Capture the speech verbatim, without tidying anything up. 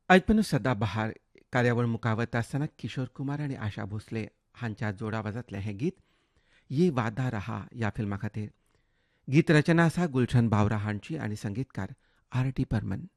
ऐकून सदाबहार कार्यावळ मुखावत आसतना किशोर कुमार आनी आशा भोसले हांच्या जोडावाजांतलें हें गीत ये वादा रहा ह्या फिल्मा खातीर. गीत रचना आसा गुलशन बावरा हांची आनी संगीतकार आर टी बर्मन.